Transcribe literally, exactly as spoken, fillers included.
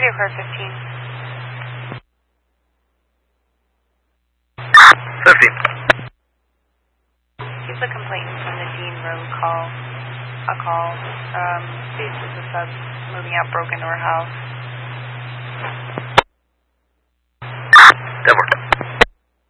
Area code fifteen. fifteen. Here's a complaint from the Dean Road call. A call. Um, this is a sub moving out, broken into her house. Denver.